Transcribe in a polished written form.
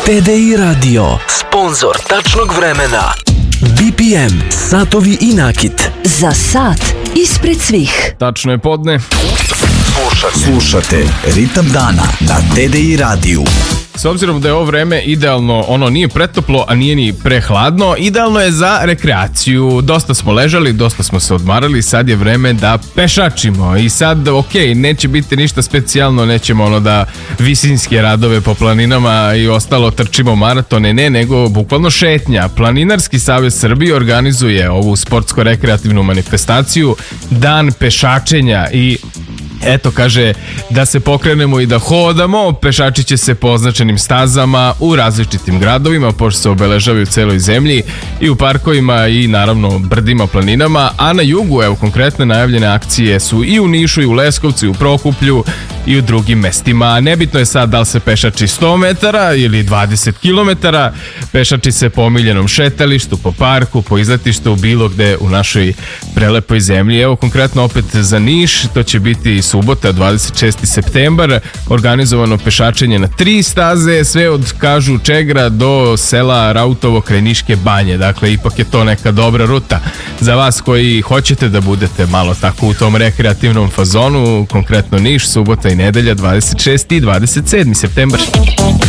TDI Radio, sponzor tačnog vremena. BPM, satovi i nakit. Za sat ispred svih. Tačno je podne. Slušate Ritam dana na TDI radiju. S obzirom da je ovo vreme idealno, ono nije pretoplo, a nije ni prehladno, idealno je za rekreaciju. Dosta smo ležali, dosta smo se odmarali, sad je vreme da pešačimo. I sad, neće biti ništa specijalno, nećemo da visinske radove po planinama i ostalo trčimo maratone, nego bukvalno šetnja. Planinarski savez Srbije organizuje ovu sportsko-rekreativnu manifestaciju Dan pešačenja i eto, kaže da se pokrenemo i da hodamo. Pešači će se po označenim stazama u različitim gradovima, pošto se obeležavaju u celoj zemlji, i u parkovima i naravno brdima, planinama, a na jugu, evo konkretne najavljene akcije su i u Nišu, i u Leskovcu, i u Prokuplju, i u drugim mestima. Nebitno je sad da li se pešači 100 metara ili 20 kilometara, pešači se po omiljenom šetalištu, po parku, po izletištu, bilo gde u našoj prelepoj zemlji. Evo konkretno opet za Niš, to će biti subota, 26. septembar, organizovano pešačenje na 3 staze, sve od, kažu, Čegra do sela Rautovo kraj Niške banje. Dakle, ipak je to neka dobra ruta za vas koji hoćete da budete malo tako u tom rekreativnom fazonu, konkretno Niš, subota i nedelja, 26. i 27. septembar.